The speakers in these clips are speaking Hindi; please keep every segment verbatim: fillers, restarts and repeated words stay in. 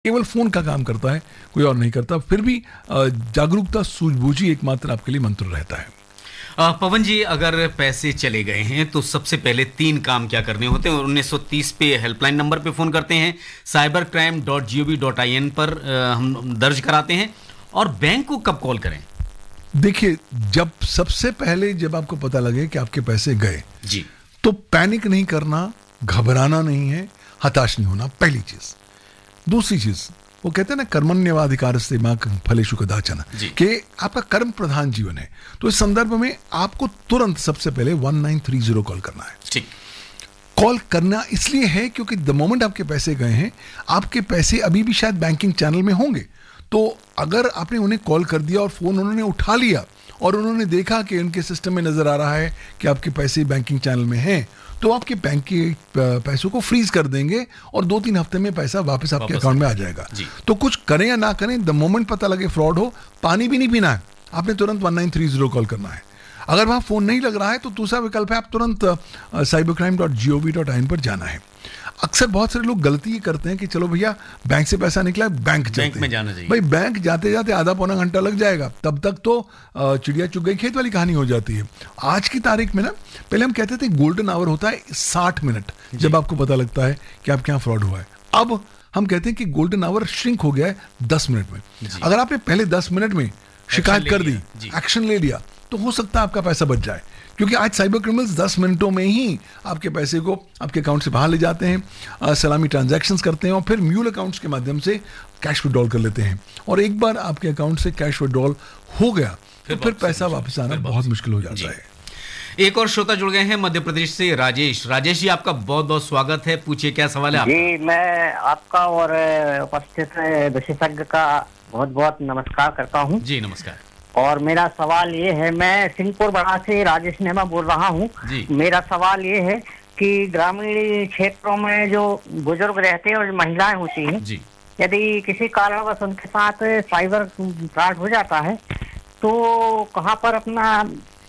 केवल फोन का काम करता है, कोई और नहीं करता। फिर भी अ, जागरूकता, सूझबूझ ही एकमात्र आपके लिए मंत्र रहता है। अ, पवन जी, अगर पैसे चले गए हैं तो सबसे पहले तीन काम क्या करने होते हैं? उन्नीस सौ तीस पे हेल्पलाइन नंबर पे फ़ोन करते हैं, cyber crime dot G O V dot I N पर अ, हम दर्ज कराते हैं, और बैंक को कब कॉल करें? देखिए, जब सबसे पहले जब आपको पता लगे कि आपके पैसे गए, जी। तो पैनिक नहीं करना, घबराना नहीं है, हताश नहीं होना, पहली चीज। दूसरी चीज, वो कहते हैं ना, कर्मण्यवाधिकारस्ते मां फलेषु कदाचन, कि आपका कर्म प्रधान जीवन है। तो इस संदर्भ में आपको तुरंत सबसे पहले one nine three zero call करना है। ठीक। कॉल करना इसलिए है क्योंकि द मोमेंट आपके पैसे गए हैं, आपके पैसे अभी भी शायद बैंकिंग चैनल में होंगे। तो अगर आपने उन्हें कॉल कर दिया और फोन उन्होंने उठा लिया और उन्होंने देखा कि उनके सिस्टम में नजर आ रहा है कि आपके पैसे बैंकिंग चैनल में हैं, तो आपके बैंक के पैसों को फ्रीज कर देंगे और दो तीन हफ्ते में पैसा वापस आपके अकाउंट में आ जाएगा। तो कुछ करें या ना करें, द मोमेंट पता लगे फ्रॉड हो, पानी भी नहीं पीना है, आपने तुरंत one nine three zero call करना है। अगर वहां फोन नहीं लग रहा है तो दूसरा विकल्प है, आप तुरंत cyber crime dot G O V dot I N पर जाना है। अक्सर बहुत सारे लोग गलती ये करते हैं कि चलो भैया बैंक से पैसा निकला, बैंक बैंक में जाना चाहिए। भाई बैंक जाते जाते आधा पौना घंटा लग जाएगा, तब तक तो अ, चिड़िया चुग गई खेत वाली कहानी हो जाती है। आज की तारीख में ना, पहले हम कहते थे गोल्डन आवर होता है साठ मिनट, जब आपको पता लगता है कि आपके यहाँ फ्रॉड हुआ है। अब हम कहते हैं कि गोल्डन आवर श्रिंक हो गया है दस मिनट में। अगर आपने पहले दस मिनट में शिकायत कर दी, एक्शन ले लिया, तो हो सकता है आपका पैसा बच जाए। क्योंकि आज साइबर क्रिमिनल्स दस मिनटों में ही आपके पैसे को आपके अकाउंट से बाहर ले जाते हैं, आ, सलामी ट्रांजैक्शंस करते हैं और फिर म्यूल अकाउंट्स के माध्यम से कैश विड्रॉल कर लेते हैं। और एक बार आपके अकाउंट से कैश विड्रॉल हो गया तो फिर पैसा वापस आना बहुत मुश्किल हो जाता है। एक और श्रोता जुड़ गए हैं मध्य प्रदेश से, राजेश। राजेश जी, आपका बहुत बहुत स्वागत है, पूछिए क्या सवाल है आपका? जी, मैं आपका और उपस्थित विशेषज्ञ का बहुत बहुत नमस्कार करता हूँ। जी नमस्कार। और मेरा सवाल ये है, मैं सिंहपुर बड़ा से राजेश नेमा बोल रहा हूँ। मेरा सवाल ये है कि ग्रामीण क्षेत्रों में जो बुजुर्ग रहते हैं और जो महिलाएं होती हैं, यदि किसी कारणवश उनके साथ साइबर फ्रॉड हो जाता है, तो कहाँ पर अपना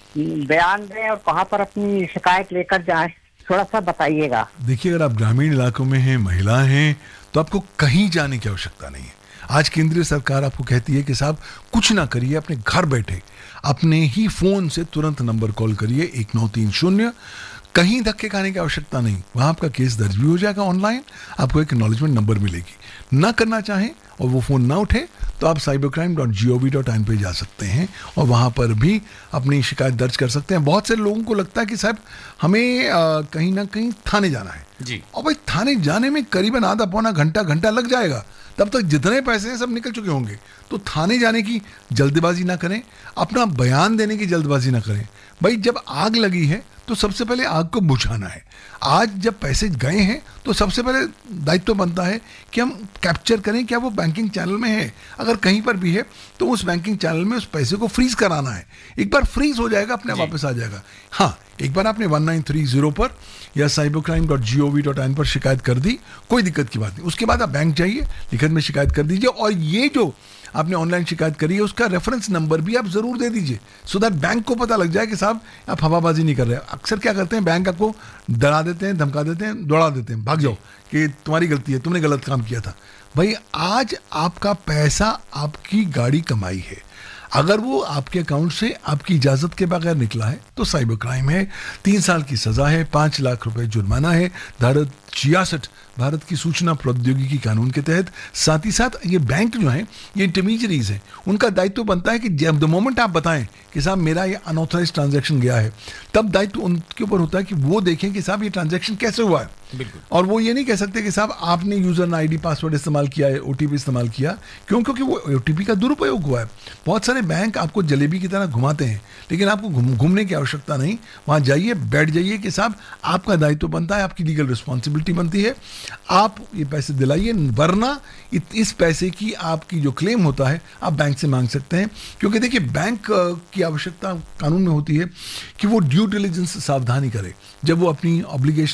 बयान दें और कहाँ पर अपनी शिकायत लेकर जाएं, थोड़ा सा बताइएगा। देखिए, अगर आप ग्रामीण इलाकों में हैं, महिला हैं, तो आपको कहीं जाने की आवश्यकता नहीं है। आज केंद्रीय सरकार आपको कहती है कि साहब कुछ ना करिए, अपने घर बैठे अपने ही फोन से तुरंत नंबर कॉल करिए एक नौ तीन शून्य। कहीं धक्के खाने की आवश्यकता नहीं, वहां आपका केस दर्ज भी हो जाएगा ऑनलाइन, आपको एक एक्नॉलेजमेंट नंबर मिलेगी। ना करना चाहें और वो फोन ना उठे तो आप cyber crime dot G O V dot I N पे जा सकते हैं और वहां पर भी अपनी शिकायत दर्ज कर सकते हैं। बहुत से लोगों को लगता है कि साहब हमें आ, कहीं ना कहीं थाने जाना है जी, और भाई थाने जाने में करीबन आधा पौना घंटा घंटा लग जाएगा, तब तक जितने पैसे हैं सब निकल चुके होंगे। तो थाने जाने की जल्दबाजी ना करें, अपना बयान देने की जल्दबाजी ना करें। भाई जब आग लगी है तो सबसे पहले आग को बुझाना है। आज जब पैसे गए हैं तो सबसे पहले दायित्व तो बनता है कि हम कैप्चर करें क्या वो बैंकिंग चैनल में है। अगर कहीं पर भी है तो उस बैंकिंग चैनल में उस पैसे को फ्रीज कराना है। एक बार फ्रीज हो जाएगा, अपने वापस आ जाएगा। हाँ, एक बार आपने वन नाइन थ्री जीरो पर या cyber crime dot G O V dot I N पर शिकायत कर दी, कोई दिक्कत की बात नहीं। उसके बाद आप बैंक जाइए, लिखित में शिकायत कर दीजिए, और ये जो आपने ऑनलाइन शिकायत करी है उसका रेफरेंस नंबर भी आप जरूर दे दीजिए, सो दैट बैंक को पता लग जाए कि साहब आप हवाबाजी नहीं कर रहे हैं। अक्सर क्या करते हैं, बैंक आपको डरा देते हैं, धमका देते हैं, दौड़ा देते हैं, भाग जाओ कि तुम्हारी गलती है, तुमने गलत काम किया था। भाई आज आपका पैसा आपकी गाड़ी कमाई है, अगर वो आपके अकाउंट से आपकी इजाजत के बगैर निकला है तो साइबर क्राइम है, तीन साल की सजा है, पांच लाख रुपए जुर्माना है, धारा छियासठ भारत की सूचना प्रौद्योगिकी कानून के तहत। साथ ही साथ ये बैंक जो है, ये इंटरमीडियरीज हैं, उनका दायित्व तो बनता है कि जब द मोमेंट आप बताएं कि साहब मेरा ये अनऑथराइज ट्रांजैक्शन गया है, तब दायित्व तो उनके ऊपर होता है कि वो देखें कि साहब ये ट्रांजैक्शन कैसे हुआ है। और वो ये नहीं कह सकते कि साहब आपने यूजर आईडी पासवर्ड इस्तेमाल किया है, ओटीपी इस्तेमाल किया, क्यों? क्योंकि वो ओटीपी का दुरुपयोग हुआ है। बहुत सारे बैंक आपको जलेबी की तरह घुमाते हैं, लेकिन आपको घूमने की आवश्यकता नहीं। वहां जाइए, बैठ जाइए कि साहब आपका दायित्व बनता है, आपकी लीगल रिस्पॉन्सिबिलिटी बनती है, आप ये पैसे दिलाइए, वरना इस पैसे की आपकी जो क्लेम होता है आप बैंक से मांग सकते हैं। क्योंकि देखिए, बैंक की आवश्यकता कानून में होती है कि वो ड्यू डिलिजेंस सावधानी करे जब वो अपनी ऑब्लिगेशंस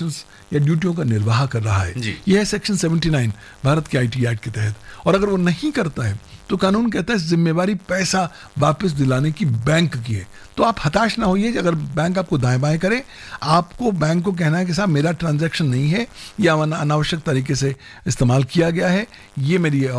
या ड्यूटियों का निर्वाह कर रहा है। यह है सेक्शन सेवेंटी नाइन भारत के आईटी एक्ट के तहत। और अगर वो नहीं करता है तो कानून कहता है जिम्मेवारी पैसा वापस दिलाने की बैंक की है। तो आप हताश ना होइए अगर बैंक आपको दाएं बाएं करे। आपको बैंक को कहना है कि साहब मेरा ट्रांजैक्शन नहीं है या अनावश्यक तरीके से इस्तेमाल किया गया है, ये मेरी